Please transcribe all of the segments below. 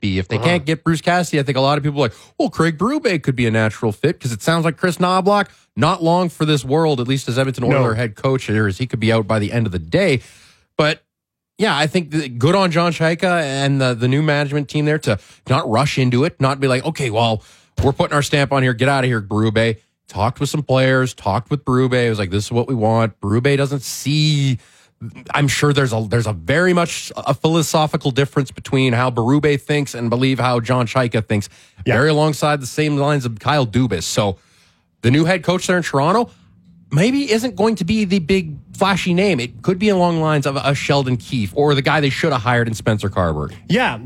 be. If they can't get Bruce Cassidy, I think a lot of people are like, well, Craig Berube could be a natural fit because it sounds like Chris Knobloch, not long for this world, at least as Edmonton Oilers head coach, as he could be out by the end of the day. But yeah, I think good on John Chaika and the new management team there to not rush into it, not be like, okay, well, we're putting our stamp on here, get out of here, Berube. Talked with some players, talked with Berube. It was like, this is what we want. Berube doesn't see... I'm sure there's a very much a philosophical difference between how Berube thinks and believe how John Chaika thinks. Yeah. Very alongside the same lines of Kyle Dubas. So the new head coach there in Toronto maybe isn't going to be the big flashy name. It could be along the lines of a Sheldon Keefe or the guy they should have hired in Spencer Carberry. Yeah,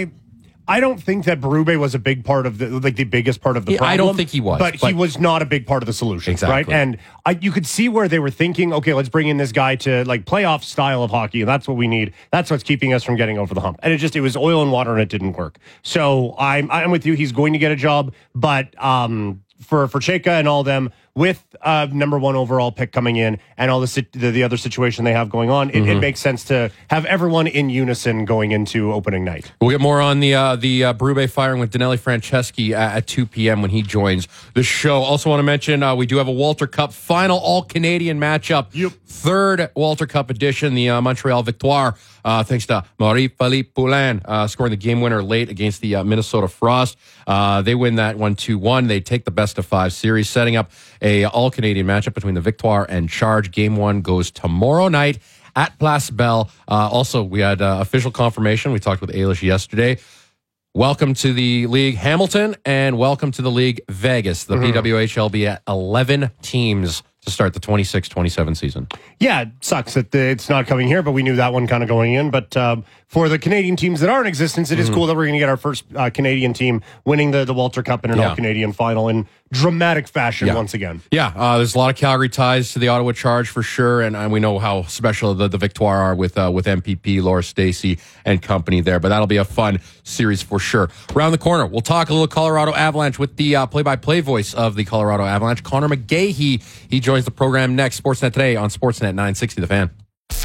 I don't think that Berube was a big part of the biggest part of the problem. I don't think he was. But he was not a big part of the solution, exactly. Right? And you could see where they were thinking, okay, let's bring in this guy to like playoff style of hockey. And that's what we need. That's what's keeping us from getting over the hump. And it was oil and water and it didn't work. So I'm with you. He's going to get a job. But for Chaika and all them, with number 1 overall pick coming in and all the other situation they have going on, it makes sense to have everyone in unison going into opening night. We'll get more on the Berube firing with Danelli Franceschi at 2 p.m. when he joins the show. Also want to mention we do have a Walter Cup final all-Canadian matchup. Yep. Third Walter Cup edition, the Montreal Victoire, thanks to Marie-Philippe Poulin scoring the game winner late against the Minnesota Frost. They win that 1-2-1. They take the best-of-5 series, setting up a all-Canadian matchup between the Victoire and Charge. Game 1 goes tomorrow night at Place Bell. Also, we had official confirmation. We talked with Ailish yesterday. Welcome to the league, Hamilton, and welcome to the league, Vegas. The PWHL will be at 11 teams to start the 26-27 season. Yeah, it sucks that it's not coming here, but we knew that one kind of going in. But for the Canadian teams that are in existence, it is cool that we're going to get our first Canadian team winning the Walter Cup in an all-Canadian final in dramatic fashion once again. Yeah, there's a lot of Calgary ties to the Ottawa Charge for sure, and we know how special the Victoire are with MPP, Laura Stacey, and company there. But that'll be a fun series for sure. Around the corner, we'll talk a little Colorado Avalanche with the play-by-play voice of the Colorado Avalanche, Connor McGahey. He joins the program next. Sportsnet Today on Sportsnet 960 The Fan.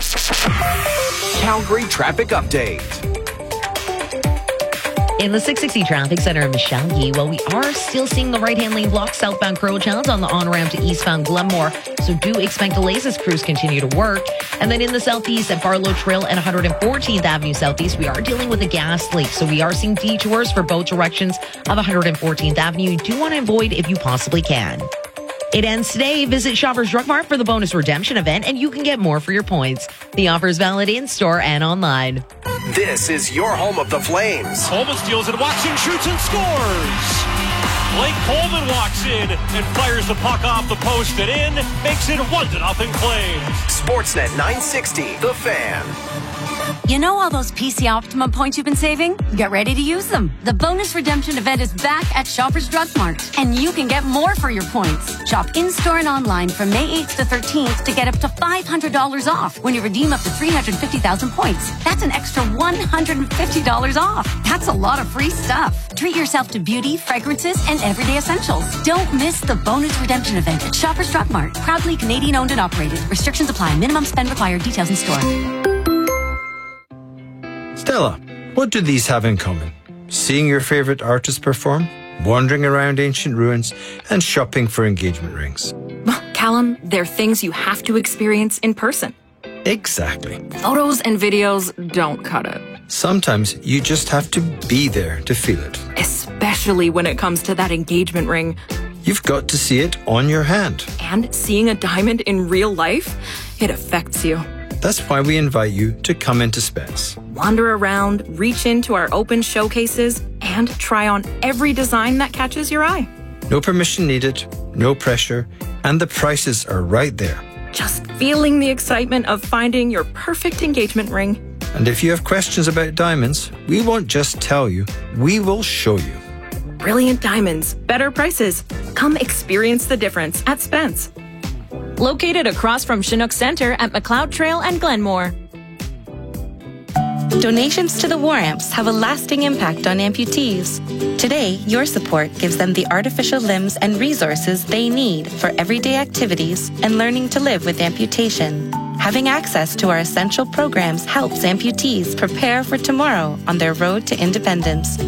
Calgary traffic update. In the 660 traffic center in Michelle Yee, we are still seeing the right-hand lane block southbound Crowell-Childs on the on-ramp to eastbound Glenmore. So do expect delays as crews continue to work. And then in the southeast at Barlow Trail and 114th Avenue Southeast, we are dealing with a gas leak. So we are seeing detours for both directions of 114th Avenue. You do want to avoid if you possibly can. It ends today. Visit Shoppers Drug Mart for the bonus redemption event, and you can get more for your points. The offer is valid in-store and online. This is your home of the Flames. Coleman steals it, walks in, shoots, and scores. Blake Coleman walks in and fires the puck off the post and in, makes it 1-0 Flames. Sportsnet 960, The Fan. You know all those PC Optimum points you've been saving? Get ready to use them. The bonus redemption event is back at Shoppers Drug Mart, and you can get more for your points. Shop in-store and online from May 8th to 13th to get up to $500 off when you redeem up to 350,000 points. That's an extra $150 off. That's a lot of free stuff. Treat yourself to beauty, fragrances, and everyday essentials. Don't miss the bonus redemption event at Shoppers Drug Mart. Proudly Canadian owned and operated. Restrictions apply. Minimum spend required. Details in store. Stella, what do these have in common? Seeing your favorite artist perform, wandering around ancient ruins, and shopping for engagement rings. Callum, they're things you have to experience in person. Exactly. Photos and videos don't cut it. Sometimes you just have to be there to feel it. Especially when it comes to that engagement ring. You've got to see it on your hand. And seeing a diamond in real life, it affects you. That's why we invite you to come into Spence. Wander around, reach into our open showcases, and try on every design that catches your eye. No permission needed, no pressure, and the prices are right there. Just feeling the excitement of finding your perfect engagement ring. And if you have questions about diamonds, we won't just tell you, we will show you. Brilliant diamonds, better prices. Come experience the difference at Spence. Located across from Chinook Center at McLeod Trail and Glenmore. Donations to the War Amps have a lasting impact on amputees. Today, your support gives them the artificial limbs and resources they need for everyday activities and learning to live with amputation. Having access to our essential programs helps amputees prepare for tomorrow on their road to independence.